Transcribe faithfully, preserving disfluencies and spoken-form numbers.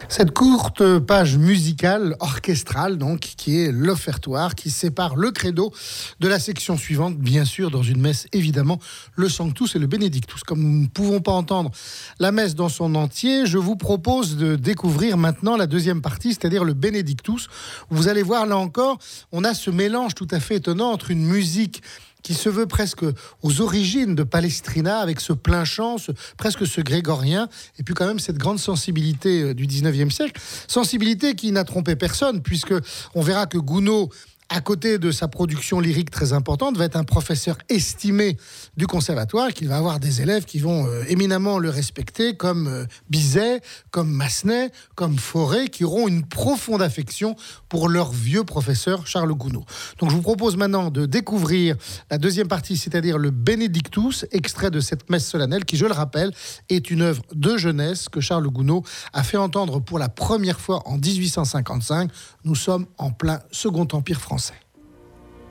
Cette courte page musicale, orchestrale, donc, qui est l'offertoire, qui sépare le credo de la section suivante, bien sûr, dans une messe, évidemment, le Sanctus et le Benedictus. Comme nous ne pouvons pas entendre la messe dans son entier, je vous propose de découvrir maintenant la deuxième partie, c'est-à-dire le Benedictus. Vous allez voir, là encore, on a ce mélange tout à fait étonnant entre une musique qui se veut presque aux origines de Palestrina, avec ce plein chant, ce, presque ce grégorien, et puis quand même cette grande sensibilité du dix-neuvième siècle, sensibilité qui n'a trompé personne, puisque on verra que Gounod, à côté de sa production lyrique très importante, va être un professeur estimé du conservatoire, qu'il va avoir des élèves qui vont euh, éminemment le respecter, comme euh, Bizet, comme Massenet, comme Fauré, qui auront une profonde affection pour leur vieux professeur Charles Gounod. Donc je vous propose maintenant de découvrir la deuxième partie, c'est-à-dire le Benedictus, extrait de cette messe solennelle, qui, je le rappelle, est une œuvre de jeunesse que Charles Gounod a fait entendre pour la première fois en dix-huit cent cinquante-cinq. Nous sommes en plein Second Empire français.